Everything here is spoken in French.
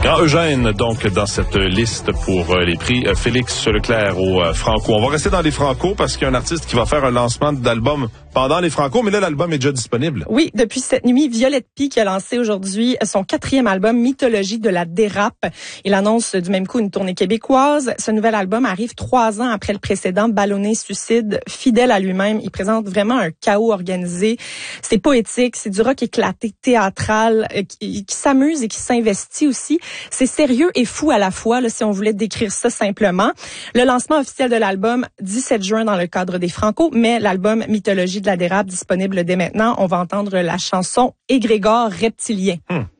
Grand Eugène, donc, dans cette liste pour les prix Félix Leclerc au Franco. On va rester dans les Franco parce qu'il y a un artiste qui va faire un lancement d'album pendant les Franco, mais là, l'album est déjà disponible. Oui, depuis cette nuit, Violette Pie qui a lancé aujourd'hui son 4e album, Mythologie de la dérape. Il annonce du même coup une tournée québécoise. Ce nouvel album arrive 3 ans après le précédent, Ballonné Suicide. Fidèle à lui-même, il présente vraiment un chaos organisé. C'est poétique, c'est du rock éclaté, théâtral, qui s'amuse et qui s'investit aussi. C'est sérieux et fou à la fois, là, si on voulait décrire ça simplement. Le lancement officiel de l'album, 17 juin dans le cadre des Franco, mais l'album Mythologie de la dérape disponible dès maintenant. On va entendre la chanson Égrégore reptilien.